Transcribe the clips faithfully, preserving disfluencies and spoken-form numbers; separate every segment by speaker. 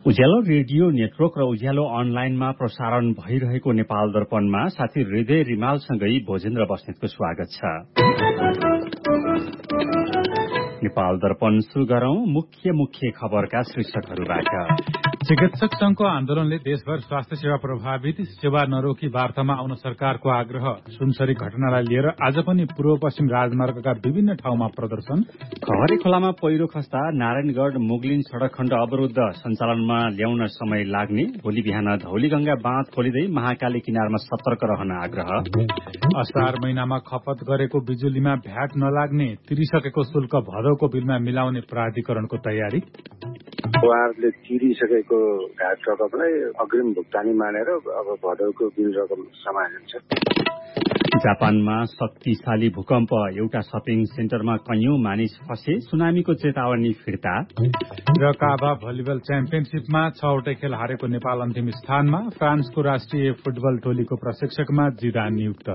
Speaker 1: उज्यालो radio network र उज्यालो अनलाइनमा प्रसारण भइरहेको नेपाल दर्पणमा साथी हृदय रिमालसँगै भोजेन्द्र बस्नेतको स्वागत छ। नेपाल दर्पण सुरु गरौं मुख्य मुख्य खबरका शीर्षकहरूबाट।
Speaker 2: चिकित्सक संघको आन्दोलनले देशभर स्वास्थ्य सेवा प्रभावित, सेवा नरोकी वार्तामा आउन सरकारको आग्रह। सुनसरी घटनालाई लिएर आज पनि पूर्व पश्चिम राजमार्गका विभिन्न ठाउँमा प्रदर्शन।
Speaker 1: खहरे खोलामा पहिरो खस्दा नारायणगढ़ मुगलिन सड़क खण्ड अवरुद्ध, सञ्चालनमा ल्याउन समय लाग्ने। भोलि बिहान धौलीगंगा बाँध खोलिँदै महाकाली किनारमा सतर्क रहन आग्रह।
Speaker 2: असार महिनामा खपत गरेको बिजुलीमा भ्याट नलाग्ने, तिरिसकेको शुल्क भदौको बिलमा मिलाउने प्राधिकरणको तयारी।
Speaker 3: उहाँहरूले तिरिसकेको घाट रकमलाई अग्रिम भुक्तानी मानेर अब भदौको बिल रकम समाइन्छ।
Speaker 1: जापानमा शक्तिशाली भूकम्प, एउटा शपिङ सेन्टरमा कैयौं मानिस फसे, सुनामीको चेतावनी फिर्ता।
Speaker 2: र काबा भलिबल च्याम्पियनशीपमा छवटै खेल हारेको नेपाल अन्तिम स्थानमा, फ्रान्सको राष्ट्रिय फुटबल टोलीको प्रशिक्षकमा जिदान नियुक्त।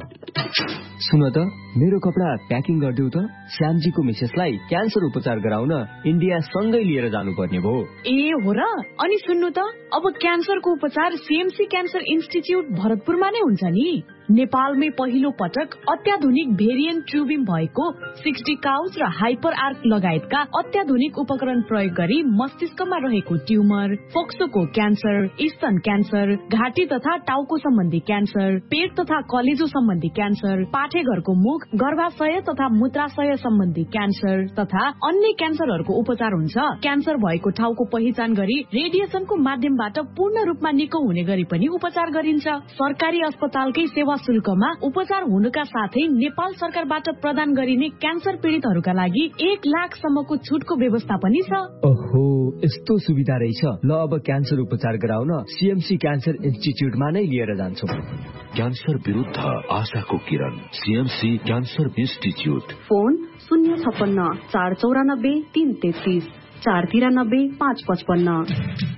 Speaker 4: सुन त, मेरो कपडा प्याकिङ गरिदेऊ त, श्यामजीको मिसेसलाई क्यान्सर उपचार गराउन इन्डिया सँगै लिएर जानुपर्ने भयो।
Speaker 5: ए हो र, अनि सुन्नु त, अब क्यान्सरको उपचार सीएमसी क्यान्सर इन्स्टिच्युट भरतपुरमा नै हुन्छ नि। नेपालमै पहिलो पटक अत्याधुनिक भेरिएन्ट ट्युबिङ भएको सिक्सटी काउच र हाइपर आर्क लगायतका अत्याधुनिक उपकरण प्रयोग गरी मस्तिष्कमा रहेको ट्युमर, फोक्सोको क्यान्सर, स्तन क्यान्सर, घाँटी तथा टाउको सम्बन्धी क्यान्सर, पेट तथा कलेजो सम्बन्धी क्यान्सर, पाठेघरको मुख, गर्भाशय तथा मूत्राशय सम्बन्धी क्यान्सर तथा अन्य क्यान्सरहरूको उपचार हुन्छ। क्यान्सर भएको ठाउँको पहिचान गरी रेडिएसनको माध्यमबाट पूर्ण रूपमा निको हुने गरी पनि उपचार गरिन्छ। सरकारी अस्पतालकै सेवा शुल्कमा उपचार हुनुका साथै नेपाल सरकारबाट प्रदान गरिने क्यान्सर पीड़ितहरूका लागि एक लाख सम्मको छुटको व्यवस्था पनि छ।
Speaker 4: ओहो, यस्तो सुविधा रहेछ। ल अब क्यान्सर उपचार गराउन सीएमसी क्यान्सर इन्स्टिच्युटमा नै लिएर जान्छु।
Speaker 6: क्यान्सर विरुद्ध आशाको किरण, सीएमसी क्यान्सर इन्स्टिच्युट।
Speaker 7: फोन शून्य छप्पन्न चार चौरानब्बे तीन तेत्तीस चार तिरानब्बे पाँच पचपन्न।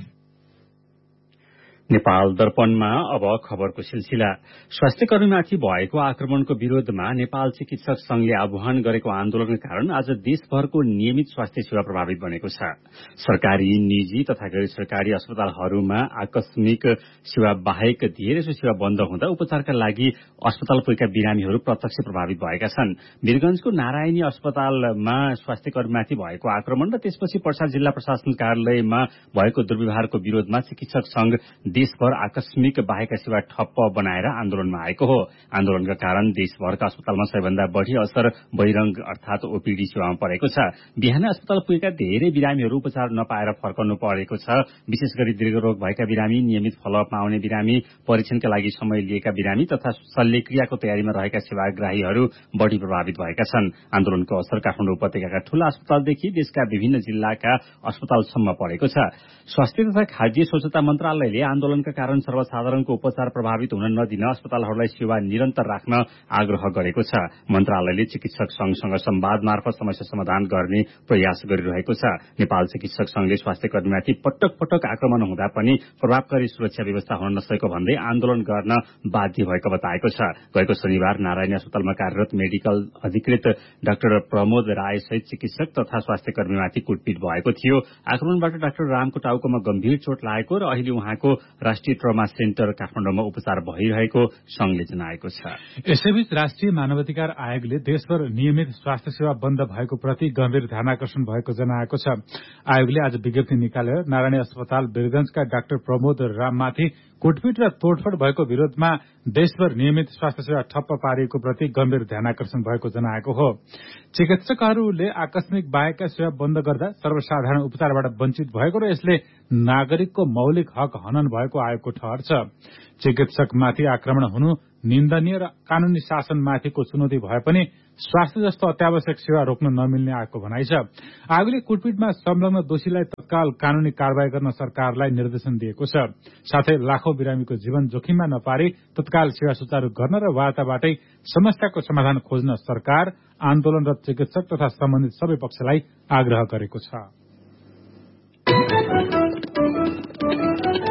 Speaker 1: नेपाल दर्पणमा अब खबरको सिलसिला। स्वास्थ्य कर्मीमाथि भएको आक्रमणको विरोधमा नेपाल चिकित्सक संघले आह्वान गरेको आन्दोलनका कारण आज देशभरको नियमित स्वास्थ्य सेवा प्रभावित बनेको छ। सरकारी, निजी तथा गैर सरकारी अस्पतालहरूमा आकस्मिक सेवा बाहेक धेरैसो सेवा बन्द हुँदा उपचारका लागि अस्पताल पुगेका बिरामीहरू प्रत्यक्ष प्रभावित भएका छन्। वीरगंजको नारायणी अस्पतालमा स्वास्थ्य कर्मीमाथि भएको आक्रमण र त्यसपछि पर्सा जिल्ला प्रशासन कार्यालयमा भएको दुर्व्यवहारको विरोधमा चिकित्सक संघ देशभर आकस्मिक बाहेका सेवा ठप्प बनाएर आन्दोलनमा आएको हो। आन्दोलनका कारण देशभरका अस्पतालमा सबैभन्दा बढ़ी असर बहिरंग अर्थात ओपीडी सेवामा परेको छ। बिहान अस्पताल पुगेका धेरै बिरामीहरू उपचार नपाएर फर्कनु परेको छ। विशेष गरी दीर्घरोग भएका बिरामी, नियमित फलोअपमा आउने बिरामी, परीक्षणका लागि समय लिएका बिरामी तथा शल्यक्रियाको तयारीमा रहेका सेवाग्राहीहरू बढ़ी प्रभावित भएका छन्। आन्दोलनको असर काठमाडौँ उपत्यकाका ठूला अस्पतालदेखि देशका विभिन्न जिल्लाका अस्पतालसम्म परेको छ। स्वास्थ्य तथा खाद्य स्वच्छता मन्त्रालयले आन्दोलनका कारण सर्वसाधारणको उपचार प्रभावित हुन नदिन अस्पतालहरूलाई सेवा निरन्तर राख्न आग्रह गरेको छ। मन्त्रालयले चिकित्सक संघसँग संवाद मार्फत समस्या समाधान गर्ने प्रयास गरिरहेको छ। नेपाल चिकित्सक संघले स्वास्थ्य कर्मीमाथि पटक पटक आक्रमण हुँदा पनि प्रभावकारी सुरक्षा व्यवस्था हुन नसकेको भन्दै आन्दोलन गर्न बाध्य भएको बताएको छ। गएको शनिबार नारायणी अस्पतालमा कार्यरत मेडिकल अधिकृत डाक्टर प्रमोद राय सहित चिकित्सक तथा स्वास्थ्य कर्मीमाथि कुटपिट भएको थियो। आक्रमणबाट डाक्टर रामको टाउकोमा गम्भीर चोट लागेको र अहिले उहाँको राष्ट्रिय ट्रमा सेन्टर काठमाडौँमा उपचार भइरहेको संघले जनाएको छ।
Speaker 2: यसैबीच राष्ट्रिय मानवाधिकार आयोगले देशभर नियमित स्वास्थ्य सेवा बन्द भएको प्रति गम्भीर ध्यानाकर्षण भएको जनाएको छ। आयोगले आज विज्ञप्ति निकालेर नारायणी अस्पताल वीरगंजका डाक्टर प्रमोद राममाथि कुटपिट र तोडफोड भएको विरोधमा देशभर नियमित स्वास्थ्य सेवा ठप्प पारिएको प्रति गम्भीर ध्यानाकर्षण भएको जनाएको हो। चिकित्सकहरूले आकस्मिक बाहेकका सेवा बन्द गर्दा सर्वसाधारण उपचारबाट वञ्चित भएको र यसले नागरिकको मौलिक हक हनन भएको आयोगको ठहर छ। चिकित्सकमाथि आक्रमण हुनु निन्दनीय र कानूनी शासनमाथिको चुनौती भए पनि स्वास्थ्य जस्तो अत्यावश्यक सेवा रोक्न नमिल्ने आयोगको भनाइ छ। आयोगले कुटपिटमा संलग्न दोषीलाई तत्काल कानूनी कारवाही गर्न सरकारलाई निर्देशन दिएको छ। साथै लाखौं बिरामीको जीवन जोखिममा नपारी तत्काल सेवा सुचारू गर्न र वार्ताबाटै समस्याको समाधान खोज्न सरकार, आन्दोलनरत चिकित्सक तथा सम्बन्धित सबै पक्षलाई आग्रह गरेको छ।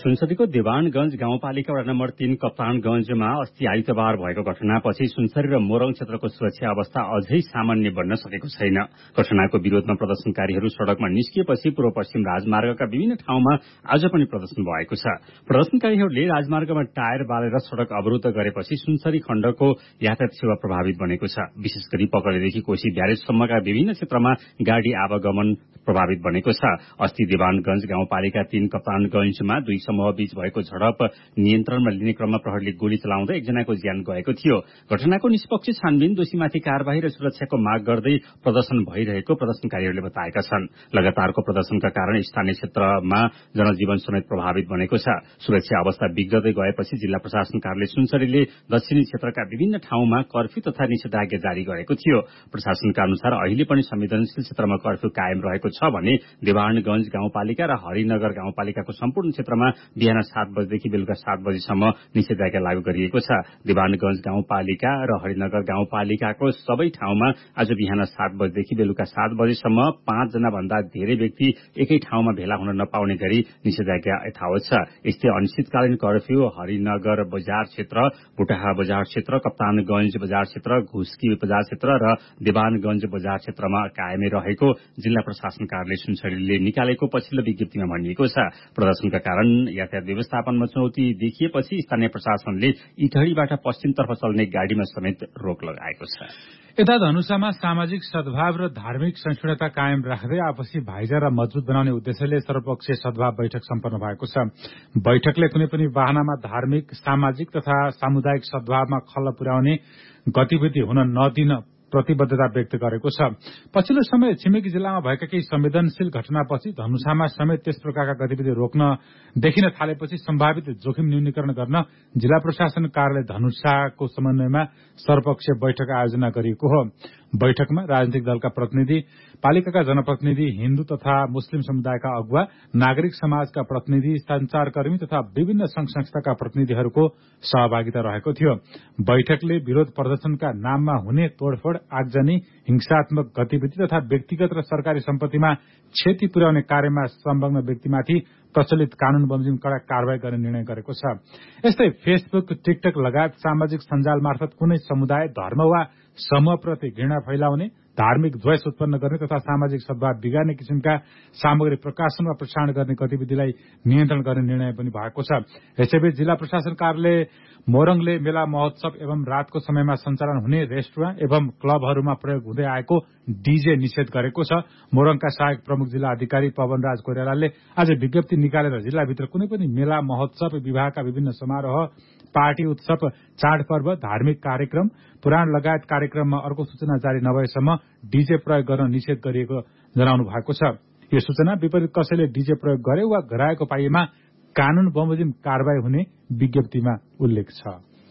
Speaker 1: सुनसरीको देवानगंज गाउँपालिका वडा नम्बर तीन कप्तानगंजमा अस्ति आइतबार भएको घटनापछि सुनसरी र मोरङ क्षेत्रको सुरक्षा अवस्था अझै सामान्य बन्न सकेको छैन। घटनाको विरोधमा प्रदर्शनकारीहरू सड़कमा निस्किएपछि पूर्व पश्चिम राजमार्गका विभिन्न ठाउँमा आज पनि प्रदर्शन भएको छ। प्रदर्शनकारीहरूले राजमार्गमा टायर बालेर सड़क अवरुद्ध गरेपछि सुनसरी खण्डको यातायात सेवा प्रभावित बनेको छ। विशेष गरी पकडेदेखि कोशी ब्यारेजसम्मका विभिन्न क्षेत्रमा गाड़ी आवागमन प्रभावित बनेको छ। अस्ति देवानगंज गाउँपालिका तीन कप्तानगंजमा दुई समूह बीच भएको झडप नियन्त्रणमा लिने क्रममा प्रहरीले गोली चलाउँदा एकजनाको ज्यान गएको थियो। घटनाको निष्पक्ष छानबिन, दोषीमाथि कार्यवाही र सुरक्षाको माग गर्दै प्रदर्शन भइरहेको प्रदर्शनकारीहरूले बताएका छन्। लगातारको प्रदर्शनका कारण स्थानीय क्षेत्रमा जनजीवन समेत प्रभावित बनेको छ। सुरक्षा अवस्था बिग्रदै गएपछि जिल्ला प्रशासन कार्यालय सुनसरीले दक्षिणी क्षेत्रका विभिन्न ठाउँमा कर्फ्यू तथा निषेधाज्ञा जारी गरेको थियो। प्रशासनका अनुसार अहिले पनि संवेदनशील क्षेत्रमा कर्फ्यू कायम रहेको छ भने देवानगंज गाउँपालिका र हरिनगर गाउँपालिकाको सम्पूर्ण क्षेत्रमा बिहान सात बजेदेखि बेलुका सात बजेसम्म निषेधाज्ञा लागू गरिएको छ। देवानगंज गाउँपालिका र हरिनगर गाउँपालिकाको सबै ठाउँमा आज बिहान सात बजेदेखि बेलुका सात बजेसम्म पाँचजना भन्दा धेरै व्यक्ति एकै ठाउँमा भेला हुन नपाउने गरी निषेधाज्ञा यथावत छ। यस्तै अनिश्चितकालीन कर्फ्यू हरिनगर बजार क्षेत्र, बुटाहा बजार क्षेत्र, कप्तानगंज बजार क्षेत्र, घुस्की बजार क्षेत्र र देवानगंज बजार क्षेत्रमा कायमै रहेको जिल्ला प्रशासन कार्यालय सुनसरीले निकालेको पछिल्लो विज्ञप्तिमा भनिएको छ। प्रदर्शनका कारण यातायात व्यवस्थापनमा चुनौती देखिएपछि स्थानीय प्रशासनले इटहरीबाट पश्चिमतर्फ चल्ने गाड़ीमा समेत रोक लगाएको छ।
Speaker 2: यता धनुषामा सामाजिक सद्भाव र धार्मिक सहिष्णुता कायम राख्दै आपसी भाइचारा मजबुत बनाउने उद्देश्यले सर्वपक्षीय सद्भाव बैठक सम्पन्न भएको छ। बैठकले कुनै पनि वाहनामा धार्मिक, सामाजिक तथा सामुदायिक सद्भावमा खल्ल पुर्याउने गतिविधि हुन नदिन प्रतिबद्धता व्यक्त गरेको छ। पछिल्लो समय छिमेकी जिल्लामा भएका केही संवेदनशील घटनापछि धनुषामा समेत त्यस प्रकारका गतिविधि रोक्न देखिन थालेपछि सम्भावित जोखिम न्यूनीकरण गर्न जिल्ला प्रशासन कार्यालय धनुषाको समन्वयमा सर्वपक्षीय बैठक आयोजना गरिएको हो। बैठकमा राजनीतिक दलका प्रतिनिधि, पालिकाका जनप्रतिनिधि, हिन्दू तथा मुस्लिम समुदायका अगुवा, नागरिक समाजका प्रतिनिधि, संचारकर्मी तथा विभिन्न संघ संस्थाका प्रतिनिधिहरूको सहभागिता रहेको थियो। बैठकले विरोध प्रदर्शनका नाममा हुने तोड़फोड़, आगजनी, हिंसात्मक गतिविधि तथा व्यक्तिगत र सरकारी सम्पत्तिमा क्षति पुर्याउने कार्यमा संलग्न व्यक्तिमाथि प्रचलित कानून बमोजिम कड़ा कार्यवाही गर्ने निर्णय गरेको छ। यस्तै फेसबुक, टिकटक लगायत सामाजिक सञ्जाल मार्फत कुनै समुदाय, धर्म वा समूहप्रति घृणा फैलाउने, धार्मिक द्वेष उत्पन्न गर्ने तथा सामाजिक सद्भाव बिगार्ने किसिमका सामग्री प्रकाशन वा प्रसारण गर्ने गतिविधिलाई नियन्त्रण गर्ने निर्णय पनि भएको छ। यसैबीच जिल्ला प्रशासन कार्यालय मोरङले मेला महोत्सव एवं रातको समयमा सञ्चालन हुने रेस्टुराँ एवं क्लबहरूमा प्रयोग हुँदै आएको डीजे निषेध गरेको छ। मोरङका सहायक प्रमुख जिल्ला अधिकारी पवनराज कोइरालाले आज विज्ञप्ति निकालेर जिल्लाभित्र कुनै पनि मेला महोत्सव, विवाहका विभिन्न समारोह, पार्टी उत्सव, चाडपर्व, धार्मिक कार्यक्रम, पुराण लगायत कार्यक्रममा अर्को सूचना जारी नभएसम्म डीजे प्रयोग गर्न निषेध गरिएको जनाउनु भएको छ। यो सूचना विपरीत कसैले डीजे प्रयोग गरे वा गराएको पाइएमा कानून बमोजिम कार्यवाही हुने विज्ञप्तिमा उल्लेख छ।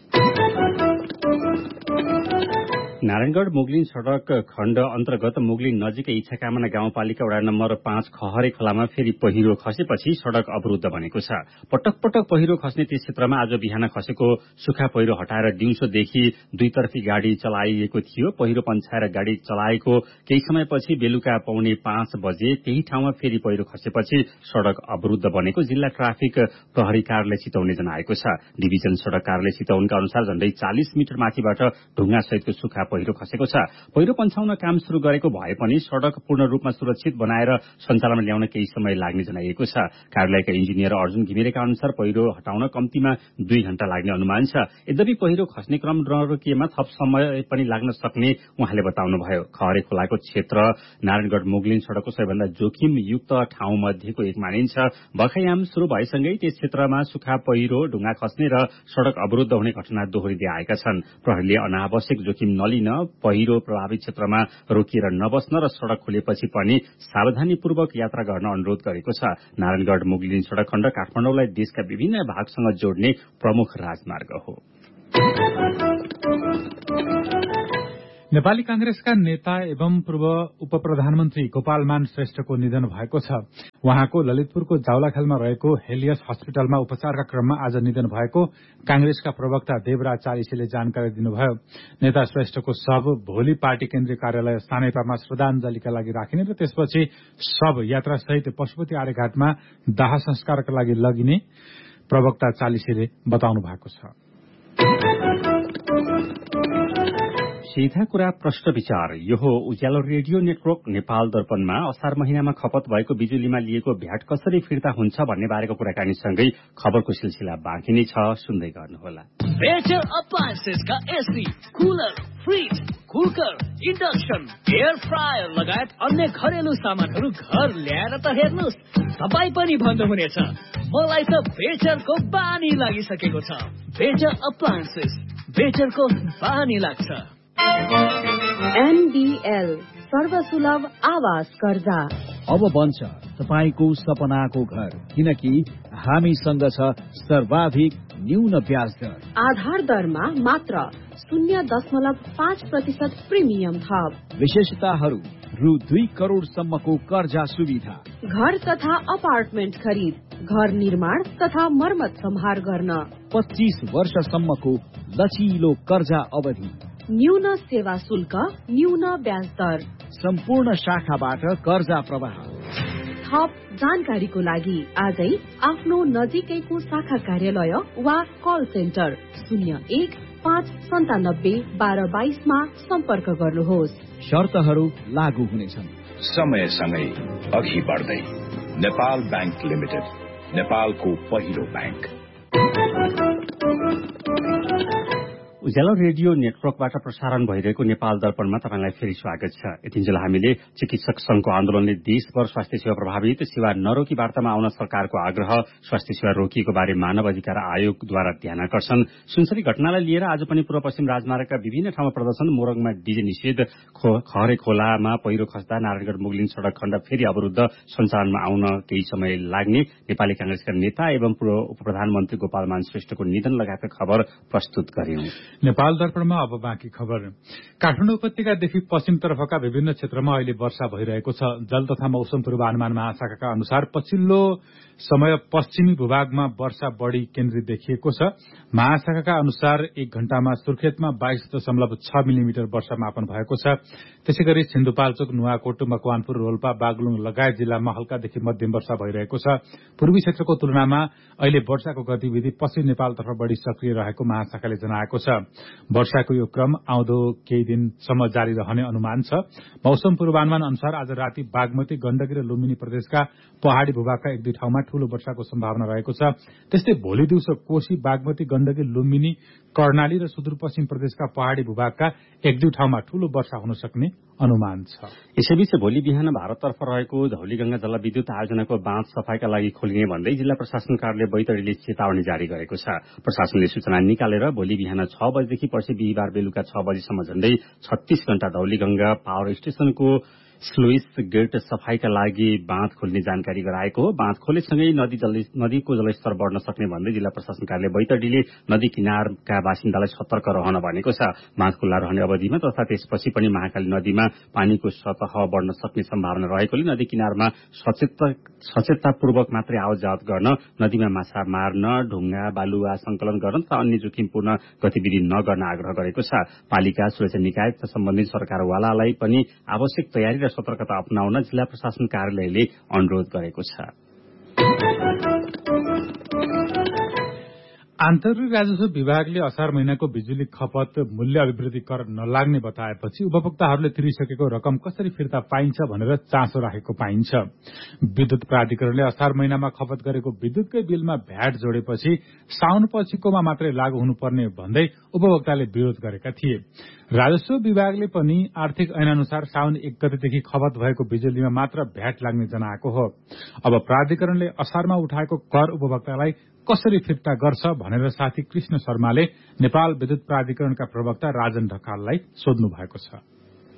Speaker 1: नारायणगढ़ मुगलिन सड़क खण्ड अन्तर्गत मुगलिन नजिकै इच्छाकामना गाउँपालिका वडा नम्बर पाँच खहरे खोलामा फेरि पहिरो खसेपछि सड़क अवरुद्ध बनेको छ। पटक पटक पहिरो खस्ने त्यस क्षेत्रमा आज बिहान खसेको सुखा पहिरो हटाएर दिउँसोदेखि दुईतर्फी गाड़ी चलाइएको थियो। पहिरो पन्छाएर गाड़ी चलाएको केही समयपछि बेलुका पौने पाँच बजे त्यही ठाउँमा फेरि पहिरो खसेपछि सड़क अवरुद्ध बनेको जिल्ला ट्राफिक प्रहरी कार्यालय चितौनले जनाएको छ। डिभिजन सड़क कार्यालय चितौनका अनुसार झण्डै चालिस मिटर माथिबाट ढुङ्गा सहितको सुखा पहिरो खसेको छ। पहिरो पन्छाउन काम शुरू गरेको भए पनि सड़क पूर्ण रूपमा सुरक्षित बनाएर सञ्चालनमा ल्याउन केही समय लाग्ने जनाइएको छ। कार्यालयका इन्जिनियर अर्जुन घिमिरेका अनुसार पहिरो हटाउन कम्तीमा दुई घण्टा लाग्ने अनुमान छ। यद्यपि पहिरो खस्ने क्रम नरोकिएमा थप समय पनि लाग्न सक्ने उहाँले बताउनुभयो। खहरे खोलाको क्षेत्र नारायणगढ़ मुगलिन सड़कको सबैभन्दा जोखिमयुक्त ठाउँ मध्येको एक मानिन्छ। बर्खायाम शुरू भएसँगै त्यस क्षेत्रमा सुखा पहिरो, ढुङ्गा खस्ने र सड़क अवरुद्ध हुने घटना दोहोरिँदै आएका छन्। प्रहरीले अनावश्यक जोखिम नलिन पहिरो प्रभावित क्षेत्रमा रोकिएर नबस्न र सड़क खुलेपछि पनि सावधानीपूर्वक यात्रा गर्न अनुरोध गरेको छ। नारायणगढ़ मुगलिन सड़क खण्ड काठमाडौँलाई देशका विभिन्न भागसँग जोड्ने प्रमुख राजमार्ग हो।
Speaker 2: नेपाली कांग्रेसका नेता एवं पूर्व उप प्रधानमन्त्री गोपालमान श्रेष्ठको निधन भएको छ। उहाँको ललितपुरको जाउलाखेलमा रहेको हेलियस हस्पिटलमा उपचारका क्रममा आज निधन भएको कांग्रेसका प्रवक्ता देवराज चालिसेले जानकारी दिनुभयो। नेता श्रेष्ठको शव भोलि पार्टी केन्द्रीय कार्यालय सानैपामा श्रद्धाञ्जलीका लागि राखिने र त्यसपछि शव यात्रासहित पशुपति आर्यघाटमा दाह संस्कारका लागि लगिने प्रवक्ता चालिसेले बताउनु भएको छ।
Speaker 1: सीधा कुरा प्रश्न विचार यो हो उज्यालो रेडियो नेटवर्क नेपाल दर्पणमा असार महिनामा खपत भएको बिजुलीमा लिएको भ्याट कसरी फिर्ता हुन्छ भन्ने बारेको कुराकानीसँगै खबरको सिलसिला बाँकी नै छ, सुन्दै गर्नुहोला।
Speaker 8: Better अप्लायन्सेसका AC, cooler, fridge, cooker, induction, air fryer लगायत अन्य घरेलु सामानहरू घर ल्याएर त हेर्नुहोस्, तपाईँ पनि भन्नुहुनेछ मलाई त बेटरको बानी लागिसकेको छ। बेटर अप्लायन्सेस, बेटरको बानी लाग्छ।
Speaker 7: एनडीएल सर्वसुलभ आवास कर्जा
Speaker 9: अब बन्छ तपाईको सपनाको घर, किनकि हामीसँग छ सर्वाधिक न्यून ब्याज दर।
Speaker 7: आधार दरमा मात्र शून्य दशमलव पाँच प्रतिशत प्रिमियम थप।
Speaker 9: विशेषताहरू रु दुई करोड़सम्मको कर्जा सुविधा,
Speaker 7: घर तथा अपार्टमेन्ट खरिद, घर निर्माण तथा मर्मत सम्हार गर्न,
Speaker 9: पच्चीस वर्षसम्मको लचिलो कर्जा अवधि,
Speaker 7: न्यून सेवा शुल्क, न्यून ब्याज दर,
Speaker 9: सम्पूर्ण शाखाबाट कर्जा प्रवाह।
Speaker 7: थप जानकारीको लागि आजै आफ्नो नजिकैको शाखा कार्यालय वा कल सेन्टर शून्य एक पाँच सन्तानब्बे बाह्र बाइसमा सम्पर्क गर्नुहोस्।
Speaker 9: शर्तहरू लागू हुनेछन्।
Speaker 6: समयसँगै अघि बढ्दै नेपाल बैंक लिमिटेड, नेपालको पहिलो बैंक।
Speaker 1: उज्यालो रेडियो नेटवर्कबाट प्रसारण भइरहेको नेपाल दर्पणमा तपाईलाई फेरि स्वागत छ। यतिन्जेल हामीले चिकित्सक संघको आन्दोलनले देशभर स्वास्थ्य सेवा प्रभावित, सेवा नरोकी वार्तामा आउन सरकारको आग्रह, स्वास्थ्य सेवा रोकिएको बारे मानव अधिकार आयोगद्वारा ध्यानकर्षण, सुनसरी घटनालाई लिएर आज पनि पूर्व पश्चिम राजमार्गका विभिन्न ठाउँमा प्रदर्शन, मोरङमा डीजे निषेध, खहरे खोलामा पहिरो खस्दा नारायणगढ मुगलिन सड़क खण्ड फेरि अवरुद्ध, सञ्चालनमा आउन केही समय लाग्ने, नेपाली कांग्रेसका नेता एवं पूर्व उप प्रधानमन्त्री गोपालमान श्रेष्ठको निधन लगायतका खबर प्रस्तुत गर्यौं।
Speaker 2: नेपाल दर्पणमा अब बाँकी खबर। काठमाडौँ उपत्यकादेखि पश्चिमतर्फका विभिन्न क्षेत्रमा अहिले वर्षा भइरहेको छ। जल तथा मौसम पूर्वानुमान महाशाखाका अनुसार पछिल्लो समय पश्चिमी भूभागमा वर्षा बढ़ी केन्द्रित देखिएको छ। महाशाखाका अनुसार एक घण्टामा सुर्खेतमा बाइस दशमलव छ मिलिमिटर वर्षा मापन भएको छ। त्यसै गरी सिन्धुपाल्चोक, नुवाकोट, मकवानपुर, रोल्पा, बागलुङ लगायत जिल्लामा हल्कादेखि मध्यम वर्षा भइरहेको छ। पूर्वी क्षेत्रको तुलनामा अहिले वर्षाको गतिविधि पश्चिम नेपालतर्फ बढ़ी सक्रिय रहेको महाशाखाले जनाएको छ। वर्षाको यो क्रम आउँदो केही दिनसम्म जारी रहने अनुमान छ। मौसम पूर्वानुमान अनुसार आज राति बागमती, गण्डकी र लुम्बिनी प्रदेशका पहाड़ी भूभागका एक दुई ठाउँमा ठूलो वर्षाको सम्भावना रहेको छ। त्यस्तै भोलि दिउँसो कोशी, बागमती, गण्डकी, लुम्बिनी, कर्णाली र सुदूरपश्चिम प्रदेशका पहाड़ी भूभागका एक दुई ठाउँमा ठूलो वर्षा हुन सक्ने अनुमान छ।
Speaker 1: यसैबीच भोलि बिहान भारततर्फ रहेको धौलीगंगा जलविद्युत आयोजनाको बाँध सफाईका लागि खोलिने भन्दै जिल्ला प्रशासन कार्यालय बैतडीले चेतावनी जारी गरेको छ। प्रशासनले सूचना निकालेर भोलि बिहान छ बजेदेखि पर्सि बिहिबार बेलुका छ बजेसम्म झण्डै छत्तीस घण्टा धौलीगंगा पावर स्टेशनको स्लुइस गेट सफाईका लागि बाँध खोल्ने जानकारी गराएको हो। बाँध खोलेसँगै नदी जल नदीको जलस्तर बढ्न सक्ने भन्दै जिल्ला प्रशासन कार्यालय बैतडीले नदी किनारका बासिन्दालाई सतर्क रहन भनेको छ। बाँध खुल्ला रहने अवधिमा तथा त्यसपछि पनि महाकाली नदीमा पानीको सतह बढ्न सक्ने सम्भावना रहेकोले नदी किनारमा सचेततापूर्वक मात्रै आवत जावत गर्न, नदीमा माछा मार्न, ढुङ्गा बालुवा संकलन गर्न तथा अन्य जोखिमपूर्ण गतिविधि नगर्न आग्रह गरेको छ। पालिका, सुरक्षा निकाय तथा सम्बन्धित सरकारवालालाई पनि आवश्यक तयारी र सतर्कता अपनाउन जिल्ला प्रशासन कार्यालयले अनुरोध गरेको छ।
Speaker 2: आन्तरिक राजस्व विभागले असार महिनाको बिजुली खपत मूल्य अभिवृद्धि कर नलाग्ने बताएपछि उपभोक्ताहरूले तिरिसकेको रकम कसरी फिर्ता पाइन्छ भनेर चासो राखेको पाइन्छ। विद्युत प्राधिकरणले असार महिनामा खपत गरेको विद्युतकै बिलमा भ्याट जोडेपछि साउन पछिकोमा मात्रै लागू हुनुपर्ने भन्दै उपभोक्ताले विरोध गरेका थिए। राजस्व विभागले पनि आर्थिक ऐनअनुसार साउन एक गतेदेखि खपत भएको बिजुलीमा मात्र भ्याट लाग्ने जनाएको हो। अब प्राधिकरणले असारमा उठाएको कर उपभोक्तालाई कसरी फिर्ता गर्छ भनेर साथी कृष्ण शर्माले नेपाल विद्युत प्राधिकरणका प्रवक्ता राजन ढकाललाई सोध्नु भएको छ।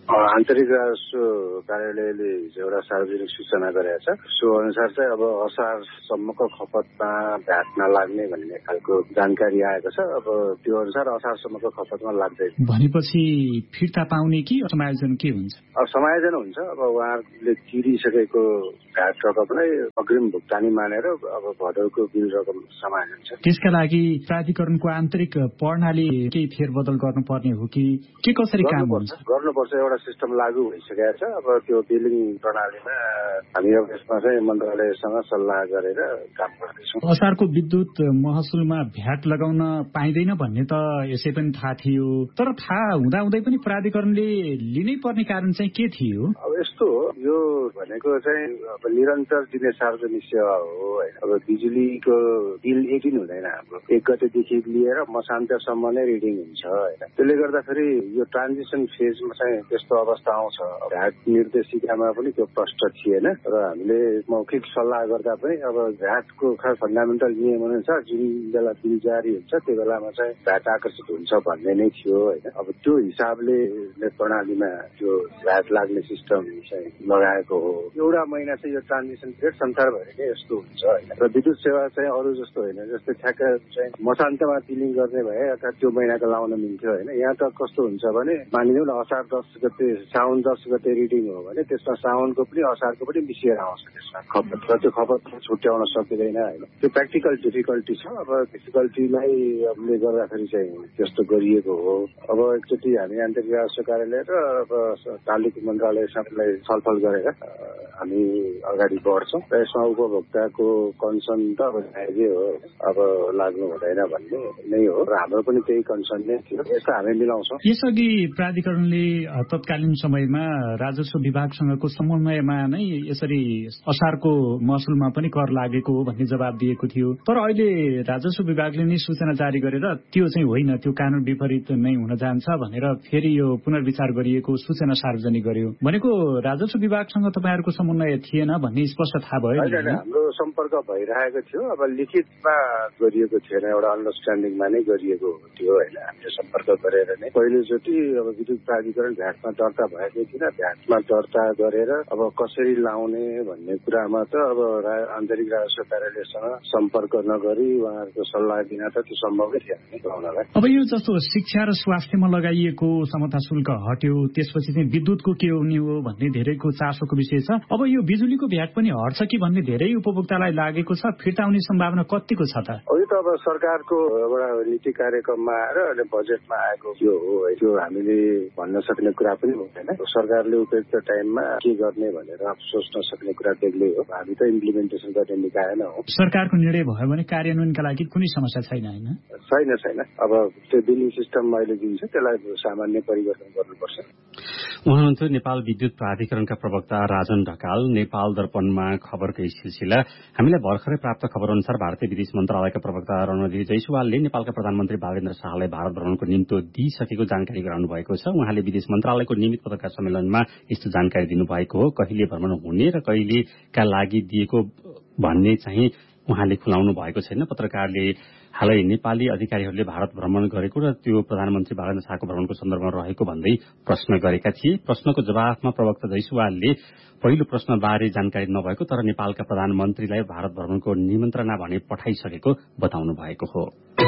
Speaker 3: आन्तरिक राजस्व कार्यालयले एउटा सार्वजनिक सूचना गरेको छ। सो अनुसार चाहिँ अब असारसम्मको खपतमा भ्याट नलाग्ने भन्ने खालको जानकारी आएको छ। अब त्यो अनुसार असारसम्मको खपतमा लाग्दैन
Speaker 10: भनेपछि फिर्ता पाउने कि समायोजन के हुन्छ?
Speaker 3: अब समायोजन हुन्छ। अब उहाँहरूले तिरिसकेको भ्याट रकमलाई अग्रिम भुक्तानी मानेर अब भदौको बिल रकम समायोजन छ।
Speaker 10: त्यसका लागि प्राधिकरणको आन्तरिक प्रणाली केही फेरबदल गर्नुपर्ने हो कि के कसरी काम हुन्छ?
Speaker 3: गर्नुपर्छ। एउटा सिस्टम लागू भइसकेको छ। अब त्यो बिलिङ प्रणालीमा हामी अब यसमा चाहिँ मन्त्रालयसँग सल्लाह गरेर काम गर्दैछौँ।
Speaker 10: असारको विद्युत महसुलमा भ्याट लगाउन पाइँदैन भन्ने त यसै पनि थाहा थियो, तर थाहा हुँदाहुँदै पनि प्राधिकरणले लिनै पर्ने कारण चाहिँ के थियो?
Speaker 3: अब यस्तो हो, यो भनेको चाहिँ अब निरन्तर दिने सार्वजनिक सेवा हो होइन। अब बिजुलीको बिल एक दिन हुँदैन हाम्रो, एक गतेदेखि लिएर मसान्तसम्म नै रिडिङ हुन्छ होइन। त्यसले गर्दाखेरि यो ट्रान्जिसन फेजमा चाहिँ त्यस्तो अवस्था आउँछ। भ्याट निर्देशिकामा पनि त्यो प्रष्ट थिएन र हामीले मौखिक सल्लाह गर्दा पनि अब भ्याटको खास फन्डामेन्टल नियम अनुसार जुन बेला बिल जारी हुन्छ त्यो बेलामा चाहिँ भ्याट आकर्षित हुन्छ भन्ने नै थियो होइन। अब त्यो हिसाबले प्रणालीमा त्यो भ्याट लाग्ने सिस्टम चाहिँ लगाएको हो। एउटा महिना चाहिँ यो ट्रान्जिसन पिरियड संसारभरि नै यस्तो हुन्छ होइन। र विद्युत सेवा चाहिँ अरू जस्तो होइन, जस्तै ठ्याक्क चाहिँ मसान्तमा बिलिङ गर्ने भए अथवा त्यो महिनाको लाउन मिल्थ्यो होइन। यहाँ त कस्तो हुन्छ भने मानिलिउँ न असार दस गते साउन दस गते रिडिङ हो भने त्यसमा साउनको पनि असारको पनि मिसिएर आउँछ त्यसमा खपत, र त्यो खपत छुट्याउन सकिँदैन होइन। त्यो प्र्याक्टिकल डिफिकल्टी छ। अब डिफिकल्टीलाई ले गर्दाखेरि चाहिँ त्यस्तो गरिएको हो। अब एकचोटि हामी आन्तरिक राजस्व कार्यालय र अब तालुक मन्त्रालयसँगलाई छलफल गरेर हामी अगाडि बढ्छौँ र यसमा उपभोक्ताको कन्सर्न त अब जायजै हो, अब लाग्नु हुँदैन भन्ने नै हो र हाम्रो पनि त्यही कन्सर्न नै थियो। यस्तो हामी मिलाउँछौँ।
Speaker 10: यसअघि प्राधिकरणले तत्कालीन समयमा राजस्व विभागसँगको समन्वयमा नै यसरी असारको महसुलमा पनि कर लागेको हो भन्ने जवाब दिएको थियो, तर अहिले राजस्व विभागले नै सूचना जारी गरेर त्यो चाहिँ होइन, त्यो कानून विपरीत नै हुन जान्छ भनेर फेरि यो पुनर्विचार गरिएको सूचना सार्वजनिक गर्यो। भनेको राजस्व विभागसँग तपाईँहरूको समन्वय थिएन भन्ने स्पष्ट थाहा भयो?
Speaker 3: हाम्रो सम्पर्क भइरहेको थियो, अब लिखितमा गरिएको थिएन, एउटा अन्डरस्ट्यान्डिङमा नै गरिएको थियो होइन। हामीले सम्पर्क गरेर नै पहिलोचोटि अब विद्युत प्राधिकरण भ्याटमा दर्ता भएकै थिएन, भ्याटमा दर्ता गरेर अब कसरी लाउने भन्ने कुरामा त अब आन्तरिक राजस्व कार्यालयसँग सम्पर्क नगरी उहाँहरूको सल्लाह बिना त त्यो सम्भवै थिएन लाउनलाई।
Speaker 10: अब यो जस्तो शिक्षा र स्वास्थ्यमा लगाइएको समता शुल्क हट्यो, त्यसपछि चाहिँ विद्युतको के हुने हो भन्ने धेरैको चासोको विषय छ। अब यो बिजुलीको भ्याट पनि हट्छ कि भन्ने धेरै उपभोक्तालाई लागेको छ, फिर्ता आउने सम्भावना कतिको छ त?
Speaker 3: यो त अब सरकारको एउटा नीति कार्यक्रममा आएर अहिले बजेटमा आएको यो हो, त्यो हामीले भन्न सक्ने कुरा पनि हुँदैन। सरकारले उपयुक्त टाइममा के गर्ने भनेर सोच्न सक्ने कुरा बेग्लै हो। हामी त इम्प्लिमेन्टेसन गर्ने निकाय नै हो।
Speaker 10: सरकारको निर्णय भयो भने कार्यान्वयनका लागि कुनै समस्या छैन होइन?
Speaker 3: छैन छैन। अब त्यो बिलिङ सिस्टम अहिले दिन्छ त्यसलाई सामान्य परिवर्तन गर्नुपर्छ।
Speaker 1: उहाँनुहुन्थ्यो नेपाल विद्युत प्राधिकरणका प्रवक्ता राजन ढकाल। नेपाल दर्पणमा खबरको सिलसिला हामीलाई भर्खरै प्राप्त खबर अनुसार भारतीय विदेश मन्त्रालयका प्रवक्ता रणधीर जयसवालले नेपालका प्रधानमन्त्री बालेन्द्र शाहलाई भारत भ्रमणको निम्तो दिइसकेको जानकारी गराउनु भएको छ। उहाँले विदेश मन्त्रालयको नियमित पत्रकार सम्मेलनमा यस्तो जानकारी दिनुभएको हो। कहिले भ्रमण हुने र कहिलेका लागि दिएको भन्ने चाहिँ उहाँले खुलाउनु भएको छैन। पत्रकारले हालै नेपाली अधिकारीहरूले भारत भ्रमण गरेको र त्यो प्रधानमन्त्री बालेन्द्र शाहको भ्रमणको सन्दर्भमा रहेको भन्दै प्रश्न गरेका थिए। प्रश्नको जवाफमा प्रवक्ता जयसवालले पहिलो प्रश्नबारे जानकारी नभएको तर नेपालका प्रधानमन्त्रीलाई भारत भ्रमणको निमन्त्रणा भने पठाइसकेको बताउनु भएको हो।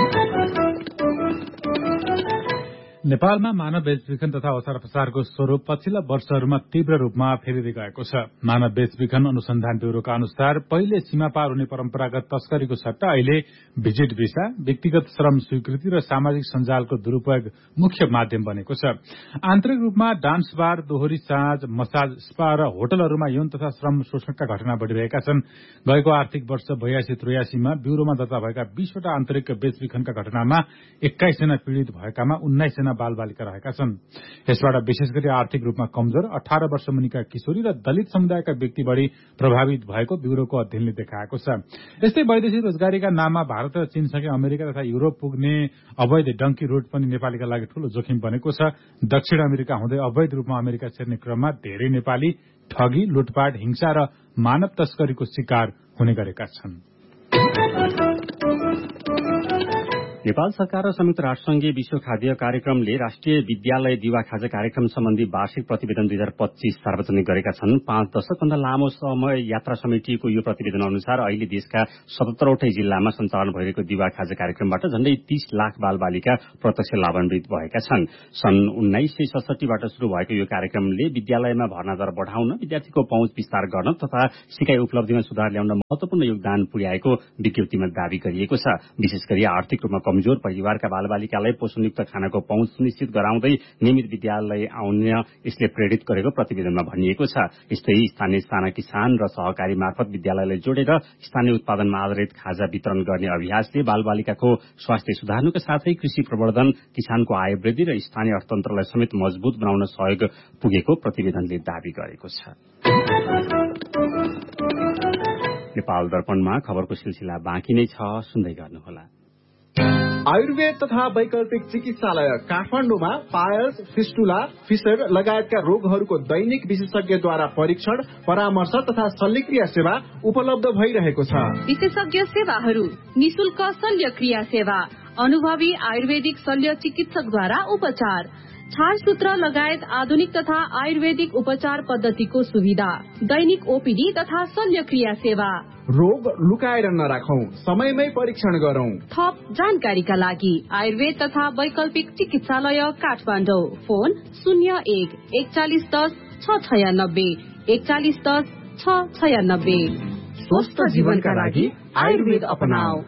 Speaker 2: नेपालमा मानव बेचबिखन तथा असार पसारको स्वरूप पछिल्ला वर्षहरूमा तीव्र रूपमा फेरिँदै गएको छ। मानव बेचबिखन अनुसन्धान ब्यूरोका अनुसार पहिले सीमा पार हुने परम्परागत तस्करीको सट्टा अहिले भिजिट भिसा, व्यक्तिगत श्रम स्वीकृति र सामाजिक सञ्जालको दुरूपयोग मुख्य माध्यम बनेको छ। आन्तरिक रूपमा डान्स बार, दोहोरी साँझ, मसाज, स्पा र होटलहरूमा यौन तथा श्रम शोषणका घटना बढ़िरहेका छन्। गएको आर्थिक वर्ष बयासी त्रियासीमा ब्यूरोमा दर्ता भएका बीसवटा आन्तरिक बेचबिखनका घटनामा एक्काइसजना पीड़ित भएकामा उन्नाइसजना बालबालिका रहेका छन्। यसबाट विशेष गरी आर्थिक रूपमा कमजोर अठार वर्ष मुनिका किशोरी र दलित समुदायका व्यक्ति बढ़ी प्रभावित भएको ब्यूरोको अध्ययनले देखाएको छ। यस्तै वैदेशिक रोजगारीका नाममा भारत र चीनसँगै अमेरिका तथा युरोप पुग्ने अवैध डंकी रूट पनि नेपालीका लागि ठूलो जोखिम बनेको छ। दक्षिण अमेरिका हुँदै अवैध रूपमा अमेरिका छिर्ने क्रममा धेरै नेपाली ठगी, लुटपाट, हिंसा र मानव तस्करीको शिकार हुने गरेका छन्।
Speaker 1: नेपाल सरकार र संयुक्त राष्ट्रसंघीय विश्व खाद्य कार्यक्रमले राष्ट्रिय विद्यालय दिवा खाजा कार्यक्रम सम्बन्धी वार्षिक प्रतिवेदन दुई हजार पच्चीस सार्वजनिक गरेका छन्। पाँच दशकभन्दा लामो समय यात्रा समेटिएको यो प्रतिवेदन अनुसार अहिले देशका सतहत्तरवटै जिल्लामा सञ्चालन भइरहेको दिवा खाजा कार्यक्रमबाट झण्डै तीस लाख बाल बालिका प्रत्यक्ष लाभान्वित भएका छन्। सन् उन्नाइस सय सडसठीबाट शुरू भएको यो कार्यक्रमले विद्यालयमा भर्ना दर बढ़ाउन, विद्यार्थीको पहुँच विस्तार गर्न तथा सिकाइ उपलब्धिमा सुधार ल्याउन महत्वपूर्ण योगदान पुर्याएको विज्ञप्तिमा दावी गरिएको छ। विशेष गरी आर्थिक रूपमा कमजोर परिवारका बालबालिकालाई पोषणयुक्त खानाको पहुँच सुनिश्चित गराउँदै नियमित विद्यालय आउन यसले प्रेरित गरेको प्रतिवेदनमा भनिएको छ। यस्तै स्थानीय साना किसान र सहकारी मार्फत विद्यालयलाई जोडेर स्थानीय उत्पादनमा आधारित खाजा वितरण गर्ने अभ्यासले बालबालिकाको स्वास्थ्य सुधार्नुका साथै कृषि प्रवर्धन, किसानको आय वृद्धि र स्थानीय अर्थतन्त्रलाई समेत मजबूत बनाउन सहयोग पुगेको प्रतिवेदनले दावी गरेको छ। नेपाल दर्पणमा खबरको सिलसिला बाँकी नै छ, सुन्दै गर्नुहोला।
Speaker 11: आयुर्वेद तथा वैकल्पिक चिकित्सालय काठमाडौँमा पायल्स, फिस्टुला, फिसर लगायतका रोगहरूको दैनिक विशेषज्ञद्वारा परीक्षण, परामर्श तथा शल्यक्रिया सेवा उपलब्ध भइरहेको छ।
Speaker 7: विशेषज्ञ सेवाहरू: निशुल्क शल्यक्रिया सेवा, अनुभवी आयुर्वेदिक शल्य चिकित्सकद्वारा उपचार, छारसूत्र लगायत आधुनिक तथा आयुर्वेदिक उपचार पद्धतिको सुविधा, दैनिक ओपीडी तथा शल्यक्रिया सेवा।
Speaker 11: रोग लुकाएर नराखौं, समयमै परीक्षण गरौं।
Speaker 7: थप जानकारीका लागि आयुर्वेद तथा वैकल्पिक चिकित्सालय काठमाडौँ, फोन शून्य एक एकचालिस दस छ छयानब्बे एकचालिस दस छ छयानब्बे। स्वस्थ जीवनका लागि आयुर्वेद अपनाऊ।